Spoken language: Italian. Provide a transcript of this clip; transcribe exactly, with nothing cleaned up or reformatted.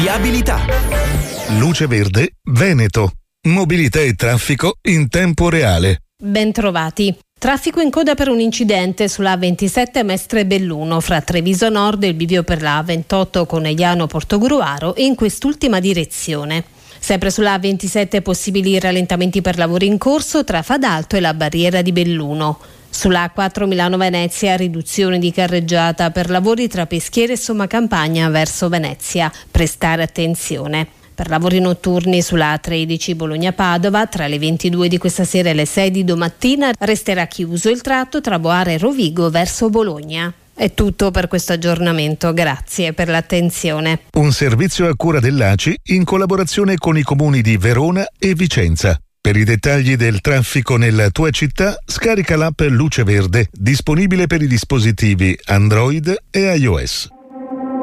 Viabilità. Luce Verde Veneto. Mobilità e traffico in tempo reale. Bentrovati. Traffico in coda per un incidente sulla A ventisette Mestre Belluno fra Treviso Nord e il bivio per la A ventotto Conegliano Portogruaro e in quest'ultima direzione. Sempre sulla A ventisette possibili rallentamenti per lavori in corso tra Fadalto e la barriera di Belluno. Sulla A quattro Milano-Venezia riduzione di carreggiata per lavori tra Peschiera e Sommacampagna verso Venezia. Prestare attenzione. Per lavori notturni sulla A tredici Bologna-Padova tra le ventidue di questa sera e le sei di domattina resterà chiuso il tratto tra Boara e Rovigo verso Bologna. È tutto per questo aggiornamento, grazie per l'attenzione. Un servizio a cura dell'A C I in collaborazione con i comuni di Verona e Vicenza. Per i dettagli del traffico nella tua città, scarica l'app Luce Verde, disponibile per i dispositivi Android e iOS.